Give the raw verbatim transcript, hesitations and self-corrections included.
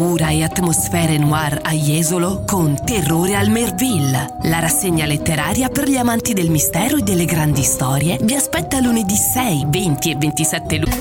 Ura e atmosfere noir a Jesolo con Terrore al Merville. La rassegna letteraria per gli amanti del mistero e delle grandi storie vi aspetta lunedì sei, venti e ventisette luglio.